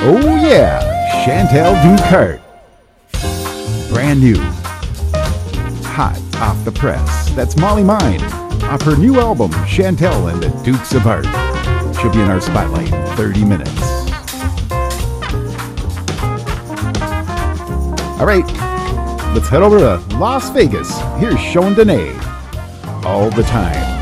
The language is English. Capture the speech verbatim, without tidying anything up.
Oh yeah, Chantal Ducart. Brand new. Hot off the press. That's Molly Mine off her new album, Chantal and the Dukes of Art. She'll be in our spotlight in thirty minutes. All right, let's head over to Las Vegas. Here's Sean Dene. All the time.